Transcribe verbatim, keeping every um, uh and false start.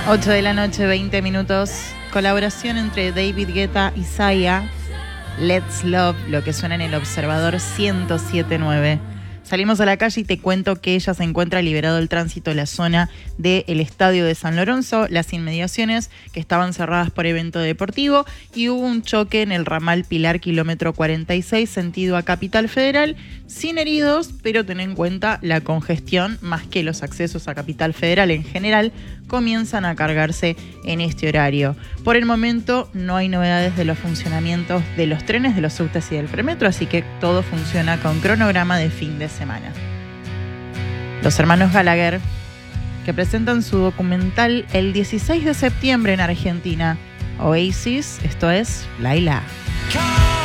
ocho de la noche, veinte minutos. Colaboración entre David Guetta y Sia. Let's Love, lo que suena en el Observador ciento siete punto nueve. Salimos a la calle y te cuento que ella se encuentra liberado el tránsito de la zona del Estadio de San Lorenzo, las inmediaciones que estaban cerradas por evento deportivo, y hubo un choque en el ramal Pilar kilómetro cuarenta y seis sentido a Capital Federal, sin heridos, pero ten en cuenta la congestión, más que los accesos a Capital Federal en general, comienzan a cargarse en este horario. Por el momento no hay novedades de los funcionamientos de los trenes, de los subtes y del premetro, así que todo funciona con cronograma de fin de semana. Los hermanos Gallagher, que presentan su documental el dieciséis de septiembre en Argentina. Oasis, esto es Laila.